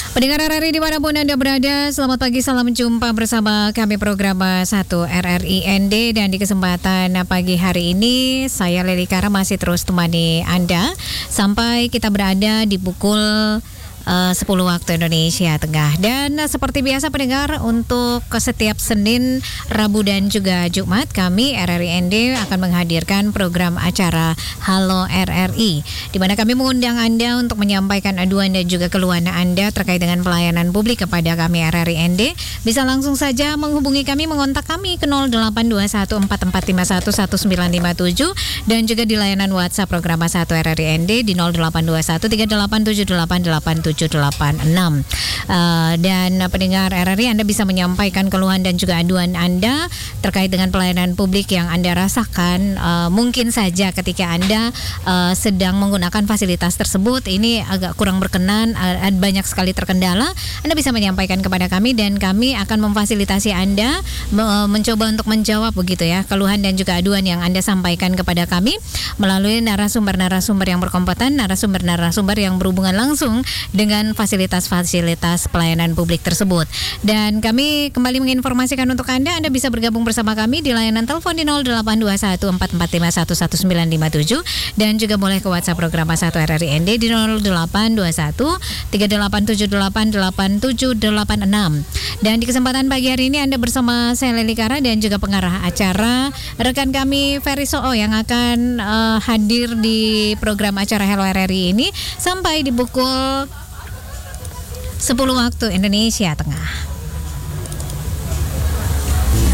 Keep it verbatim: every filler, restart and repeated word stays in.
Pendengar R R I dimanapun Anda berada, selamat pagi, salam jumpa bersama kami program satu R R I N D. Dan di kesempatan pagi hari ini, saya Lely Kara masih terus temani Anda sampai kita berada di pukul Uh, sepuluh waktu Indonesia Tengah. Dan uh, seperti biasa pendengar, untuk setiap Senin, Rabu dan juga Jumat, kami R R I N D akan menghadirkan program acara Halo R R I, di mana kami mengundang Anda untuk menyampaikan aduan dan juga keluhan Anda terkait dengan pelayanan publik kepada kami R R I N D. Bisa langsung saja menghubungi kami, mengontak kami ke nol delapan dua satu empat empat lima satu satu sembilan lima tujuh dan juga di layanan WhatsApp program satu R R I N D di nol delapan dua satu tiga delapan tujuh delapan delapan tujuh delapan enam. Uh, dan uh, pendengar R R I, Anda bisa menyampaikan keluhan dan juga aduan Anda terkait dengan pelayanan publik yang Anda rasakan. Uh, mungkin saja ketika Anda uh, sedang menggunakan fasilitas tersebut ini agak kurang berkenan, uh, banyak sekali terkendala. Anda bisa menyampaikan kepada kami dan kami akan memfasilitasi Anda me- mencoba untuk menjawab begitu ya keluhan dan juga aduan yang Anda sampaikan kepada kami melalui narasumber-narasumber yang berkompeten, narasumber-narasumber yang berhubungan langsung dengan fasilitas-fasilitas pelayanan publik tersebut. Dan kami kembali menginformasikan untuk Anda, Anda bisa bergabung bersama kami di layanan telepon di nol delapan dua satu empat empat lima satu satu sembilan lima tujuh dan juga boleh ke WhatsApp program satu R R I N D di nol delapan dua satu tiga delapan tujuh delapan delapan tujuh delapan enam. Dan di kesempatan pagi hari ini Anda bersama saya Lely Kara dan juga pengarah acara rekan kami Ferry Soo yang akan uh, hadir di program acara Hello R R I ini sampai di pukul sepuluh waktu Indonesia Tengah.